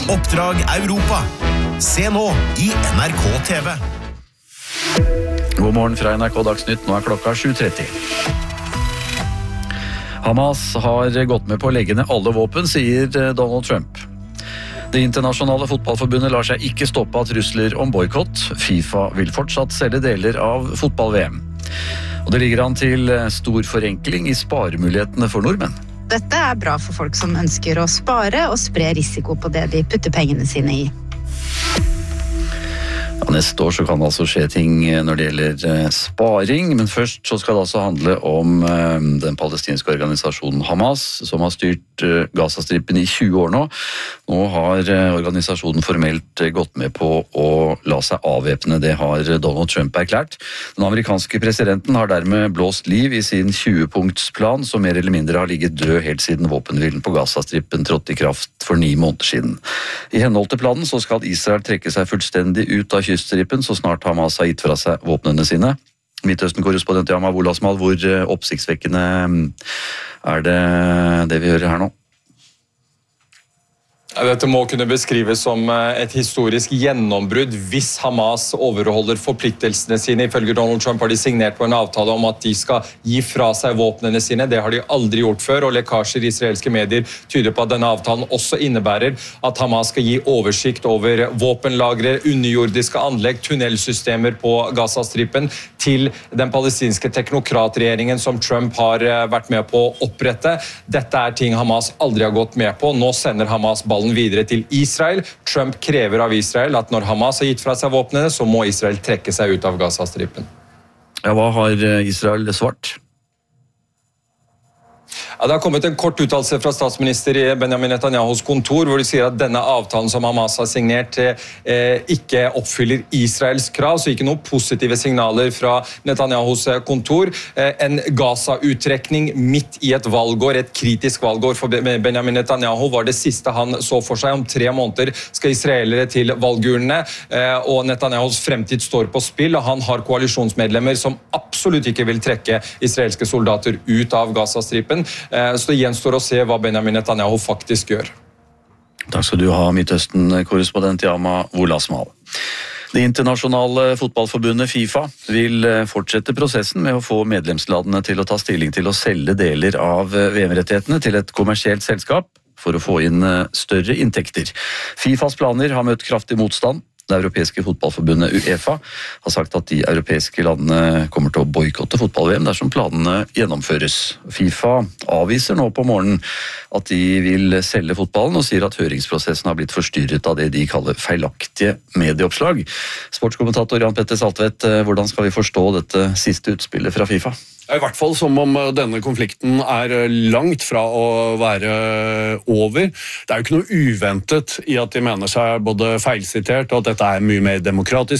Oppdrag Europa. Se nå i NRK TV. God morgen fra NRK Dagsnytt, nå klokka 7:30. Hamas har gått med på å legge ned alle våpen, sier Donald Trump. Det internasjonale fotballforbundet lar seg ikke stoppe av trusler om boykott. FIFA vil fortsatt selge deler av fotball-VM. Og det ligger an til stor forenkling i sparemulighetene for nordmenn. Dette er bra for folk som ønsker å spare og spre risiko på det de putter pengene sine i. Neste år så kan det altså skje ting når det gjelder sparing, men først så skal det altså handle om den palestinske organisasjonen Hamas, som har styrt Gazastripen i 20 år nå. Nå har organisasjonen formelt gått med på å la seg avvæpne, det har Donald Trump erklært. Den amerikanske presidenten har dermed blåst liv i sin 20-punktsplan, som mer eller mindre har ligget død helt siden våpenhvilen på Gazastripen trådte i kraft for 9 måneder siden. I henhold til planen så skal Israel trekke seg fullstendig ut av kyststripen så snart Hamas har gitt fra seg våpnene sine. Midtøsten-korrespondent Yama Wolasmal, hvor oppsiktsvekkende er det vi hører her nå? Dette må kunne beskrives som et historisk gjennombrudd hvis Hamas overholder forpliktelsene sine. Ifølge Donald Trump har de signert på en avtale om at de skal gi fra seg våpnene sine. Det har de aldri gjort før, og lekkasjer i israelske medier tyder på at denne avtalen også innebærer at Hamas skal gi oversikt over våpenlagre, underjordiske anlegg, tunnelsystemer på Gazastripen til den palestinske teknokratregjeringen som Trump har vært med på å opprette. Dette er ting Hamas aldri har gått med på. Nå sender Hamas ballen videre til Israel. Trump krever av Israel at når Hamas har gitt fra seg våpnene, så må Israel trekke seg ut av Gazastripen. Ja, hva har Israel svart? Ja, det har kommet en kort uttalelse fra statsminister Benjamin Netanyahus kontor, hvor de sier at denne avtalen som Hamas har signert ikke oppfyller Israels krav, så ikke noen positive signaler fra Netanyahus kontor. En Gaza-uttrekning midt i et valgår, et kritisk valgår for Benjamin Netanyahu, var det siste han så for seg. Om 3 måneder skal israelere til valgurnene, og Netanyahus fremtid står på spill, og han har koalisjonsmedlemmer som absolutt ikke vil trekke israelske soldater ut av Gazastripen. Så det gjenstår å se hva Benjamin Netanyahu faktisk gjør. Takk skal du ha, Midtøsten-korrespondent Yama Wolasmal. Det internasjonale fotballforbundet FIFA vil fortsette prosessen med å få medlemslandene til å ta stilling til å selge deler av VM-rettighetene til et kommersielt selskap for å få inn større inntekter. FIFAs planer har møtt kraftig motstand. Det europeiske fotballforbundet UEFA har sagt at de europeiske landene kommer til å boykotte fotball-VM dersom planene gjennomføres. FIFA avviser nå på morgenen at de vil selge fotballen og sier at høringsprosessen har blitt forstyrret av det de kaller feilaktige medieoppslag. Sportskommentator Jan Petter Saltvedt, hvordan skal vi forstå dette siste utspillet fra FIFA? I hvert fall som om denne konflikten er langt fra å være over. Det er jo ikke noe uventet i at de mener seg både feilsitert og at dette er mye mer demokratisk